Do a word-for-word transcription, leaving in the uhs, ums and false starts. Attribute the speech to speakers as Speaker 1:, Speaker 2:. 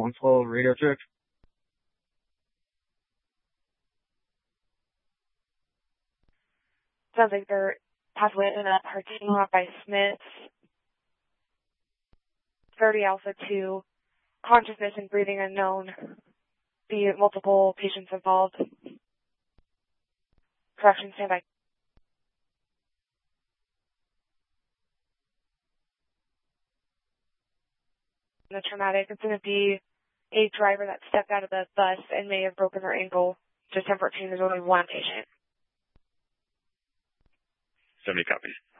Speaker 1: one twelve radio check.
Speaker 2: Sounds like they're possibly in a parking lot by Smith's. thirty Alpha two, consciousness and breathing unknown. The multiple patients involved. Correction, stand by. The traumatic, it's going to be a driver that stepped out of the bus and may have broken their ankle. Just ten fourteen, there's only one patient.
Speaker 3: seventy copies.